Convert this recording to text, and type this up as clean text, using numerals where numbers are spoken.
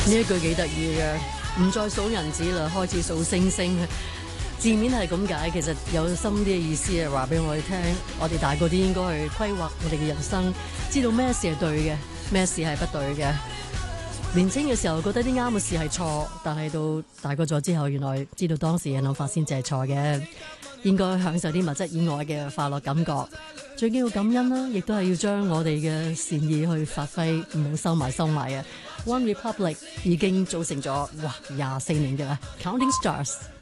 呢一句幾得意嘅，唔再數銀紙啦，開始數星星。字面係咁解，其實有深啲嘅意思係話俾我哋聽，我哋大個啲應該去規劃我哋嘅人生，知道咩事係對嘅，咩事係不對嘅。年輕嘅時候覺得啲啱嘅事係錯，但係到大個咗之後，原來知道當時嘅諗法先至係錯嘅。應該享受啲物質以外嘅快樂感覺，最緊要感恩啦，亦都係要將我哋嘅善意去發揮，唔好收埋嘅。One Republic 已經組成咗24年嘅啦，Counting Stars。